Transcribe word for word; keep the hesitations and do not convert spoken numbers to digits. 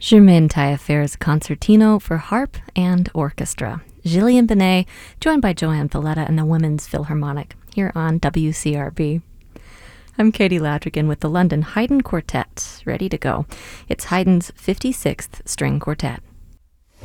Germaine Taillefer's Concertino for Harp and Orchestra. Gillian Benet, joined by Joanne Valletta and the Women's Philharmonic, here on W C R B. I'm Katie Ladrigan with the London Haydn Quartet, ready to go. It's Haydn's fifty-sixth String Quartet.